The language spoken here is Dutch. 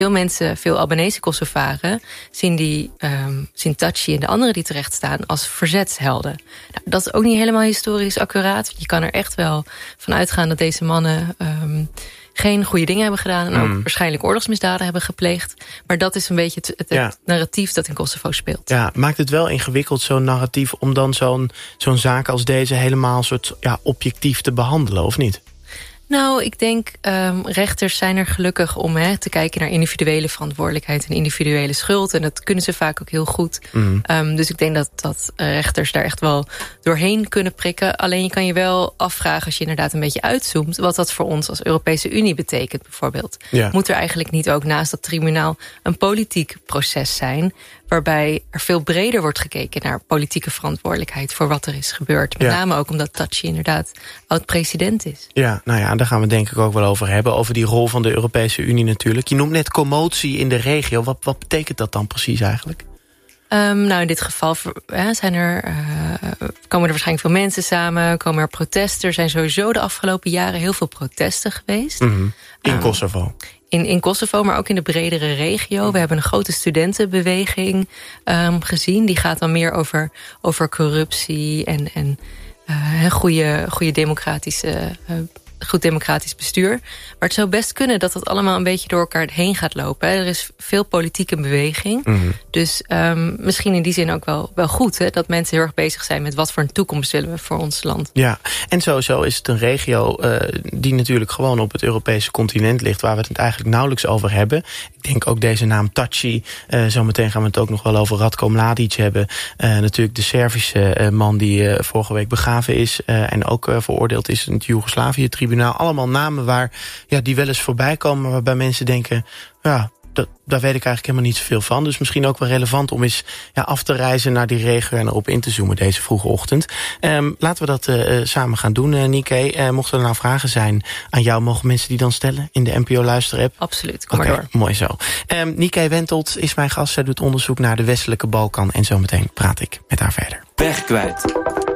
Veel mensen, veel Albanese Kosovaren, zien Taci en de anderen die terecht staan als verzetshelden. Nou, dat is ook niet helemaal historisch accuraat. Je kan er echt wel van uitgaan dat deze mannen geen goede dingen hebben gedaan en ook waarschijnlijk oorlogsmisdaden hebben gepleegd. Maar dat is een beetje het narratief dat in Kosovo speelt. Ja, maakt het wel ingewikkeld, zo'n narratief, om dan zo'n zaak als deze helemaal soort objectief te behandelen, of niet? Nou, ik denk, rechters zijn er gelukkig om te kijken naar individuele verantwoordelijkheid en individuele schuld. En dat kunnen ze vaak ook heel goed. Dus ik denk dat rechters daar echt wel doorheen kunnen prikken. Alleen je kan je wel afvragen, als je inderdaad een beetje uitzoomt, wat dat voor ons als Europese Unie betekent bijvoorbeeld. Ja. Moet er eigenlijk niet ook naast dat tribunaal een politiek proces zijn, waarbij er veel breder wordt gekeken naar politieke verantwoordelijkheid voor wat er is gebeurd. Met name ook omdat Taci inderdaad oud-president is. Ja, nou ja, daar gaan we denk ik ook wel over hebben. Over die rol van de Europese Unie natuurlijk. Je noemt net commotie in de regio. Wat betekent dat dan precies eigenlijk? Nou, in dit geval komen er waarschijnlijk veel mensen samen. Komen er protesten. Er zijn sowieso de afgelopen jaren heel veel protesten geweest. In Kosovo. In Kosovo, maar ook in de bredere regio. We hebben een grote studentenbeweging gezien. Die gaat dan meer over corruptie en goede democratische goed democratisch bestuur. Maar het zou best kunnen dat dat allemaal een beetje door elkaar heen gaat lopen. Er is veel politieke beweging. Dus misschien in die zin ook wel goed, dat mensen heel erg bezig zijn met wat voor een toekomst willen we voor ons land. Ja, en sowieso is het een regio die natuurlijk gewoon op het Europese continent ligt, waar we het eigenlijk nauwelijks over hebben. Ik denk ook deze naam Taci. Zometeen gaan we het ook nog wel over Ratko Mladic hebben. Natuurlijk de Servische man die vorige week begraven is en ook veroordeeld is in het Joegoslavië-tribunaal. Allemaal namen die wel eens voorbij komen, maar waarbij mensen denken, daar weet ik eigenlijk helemaal niet zoveel van. Dus misschien ook wel relevant om eens af te reizen naar die regio en erop in te zoomen deze vroege ochtend. Laten we dat samen gaan doen, Niké. Mochten er nou vragen zijn aan jou, mogen mensen die dan stellen in de NPO-luisterapp? Absoluut, kom maar door. Mooi zo. Niké Wentold is mijn gast. Zij doet onderzoek naar de westelijke Balkan en zometeen praat ik met haar verder. Weg kwijt.